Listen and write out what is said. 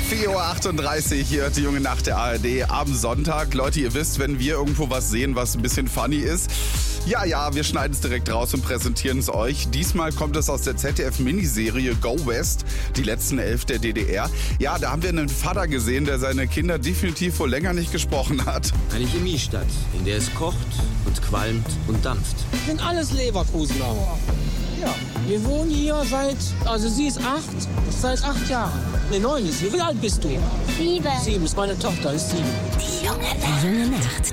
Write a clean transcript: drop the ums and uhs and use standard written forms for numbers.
4:38 Uhr, hier hört die junge Nacht der ARD am Sonntag. Leute, ihr wisst, wenn wir irgendwo was sehen, was ein bisschen funny ist, ja, wir schneiden es direkt raus und präsentieren es euch. Diesmal kommt es aus der ZDF-Miniserie Go West, die letzten 11 der DDR. Ja, da haben wir einen Vater gesehen, der seine Kinder definitiv wohl länger nicht gesprochen hat. Eine Chemiestadt, in der es kocht und qualmt und dampft. Das sind alles Leverkusener. Ja, wir wohnen hier sie ist 8 Jahren. Ne, 9 ist sie. Wie alt bist du? 7. 7 ist meine Tochter, ist 7. Die junge Nacht.